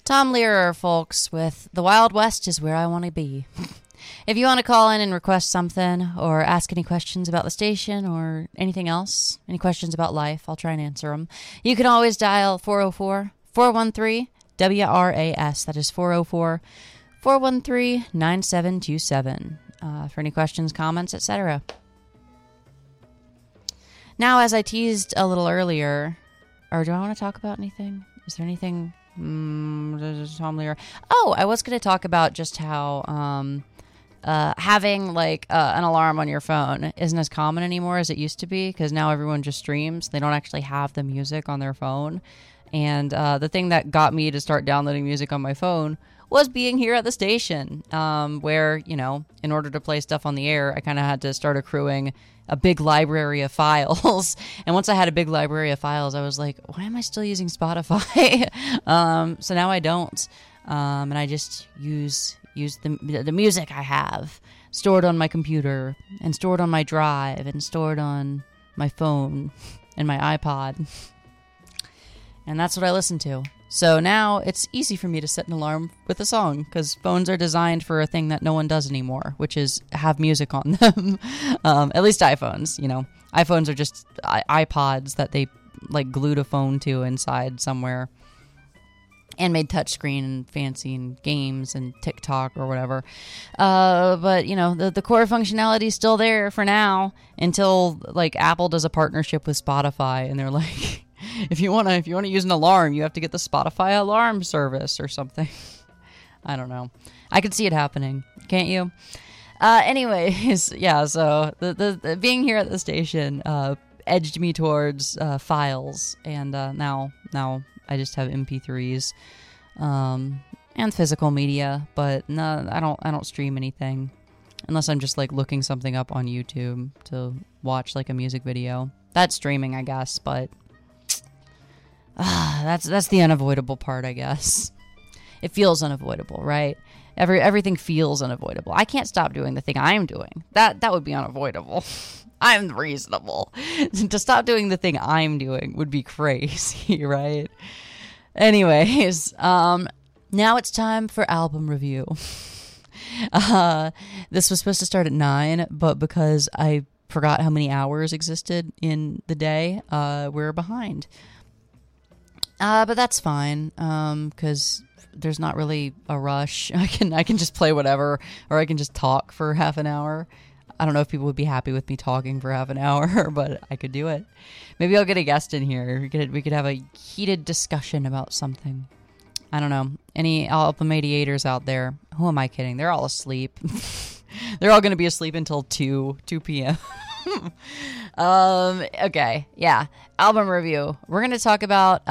Tom Lehrer, folks, with The Wild West is where I want to be. If you want to call in and request something or ask any questions about the station or anything else, any questions about life, I'll try and answer them. You can always dial 404-413-WRAS. That is 404-413-9727 for any questions, comments, etc. Now, as I teased a little earlier, or do I want to talk about anything? Is there anything? Tom Lehrer. Oh, I was going to talk about just how having like an alarm on your phone isn't as common anymore as it used to be, because now everyone just streams. They don't actually have the music on their phone. And the thing that got me to start downloading music on my phone was being here at the station, where, you know, in order to play stuff on the air, I kind of had to start accruing a big library of files. And once I had a big library of files, I was like, why am I still using Spotify? So now I don't. And I just use the music I have stored on my computer and stored on my drive and stored on my phone and my iPod. And that's what I listen to. So now it's easy for me to set an alarm with a song, because phones are designed for a thing that no one does anymore, which is have music on them. At least iPhones, you know. iPhones are just iPods that they like glued a phone to inside somewhere and made touchscreen and fancy and games and TikTok or whatever. But, you know, the core functionality is still there for now until like Apple does a partnership with Spotify and they're like, if you want to use an alarm, you have to get the Spotify alarm service or something. I don't know. I could see it happening. Can't you? Anyways, yeah, so the being here at the station edged me towards files, and now I just have MP3s and physical media, but no, I don't stream anything unless I'm just like looking something up on YouTube to watch like a music video. That's streaming, I guess, but that's the unavoidable part, I guess. It feels unavoidable, right? Everything feels unavoidable. I can't stop doing the thing I'm doing. That would be unavoidable. I'm reasonable. To stop doing the thing I'm doing would be crazy, right? Anyways, now it's time for album review. This was supposed to start at 9, but because I forgot how many hours existed in the day, we're behind. But that's fine, because there's not really a rush. I can just play whatever, or I can just talk for half an hour. I don't know if people would be happy with me talking for half an hour, but I could do it. Maybe I'll get a guest in here. We could have a heated discussion about something. I don't know. Any Album Mediators out there? Who am I kidding? They're all asleep. They're all going to be asleep until 2 p.m. Okay, yeah. Album review. We're going to talk about